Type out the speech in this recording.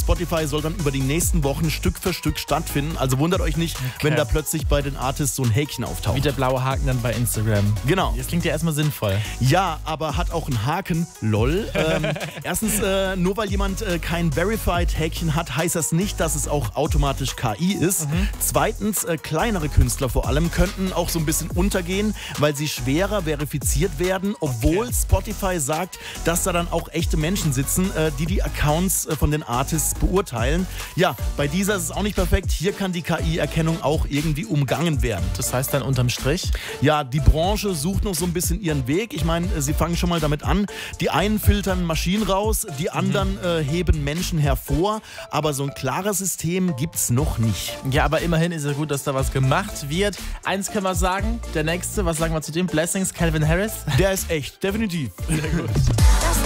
Spotify soll dann über die nächsten Wochen Stück für Stück stattfinden. Also wundert euch nicht, wenn da plötzlich bei den Artists so ein Häkchen auftaucht. Wie der blaue Haken dann bei Instagram. Genau. Das klingt ja erstmal sinnvoll. Ja, aber hat auch einen Haken, lol. Erstens, nur weil jemand kein Verified-Häkchen hat, heißt das nicht, dass es auch automatisch KI ist. Zweitens, kleinere Künstler vor allem könnten auch so ein bisschen untergehen, weil sie schwerer verifiziert werden, obwohl Spotify sagt, dass da dann auch echte Menschen sitzen, die Accounts von den Artists beurteilen. Ja, bei dieser ist es auch nicht perfekt. Hier kann die KI-Erkennung auch irgendwie umgangen werden. Das heißt dann unterm Strich? Ja, die Branche sucht noch so ein bisschen ihren Weg. Ich meine, sie fangen schon mal damit an. Die einen filtern Maschinen raus, die anderen heben Menschen hervor. Aber so ein klares System gibt's noch nicht. Ja, aber immerhin ist es gut, dass da was gemacht wird. Eins können wir sagen, der nächste, was sagen wir zu dem? Blessings, Calvin Harris? Der ist echt, definitiv. Sehr gut.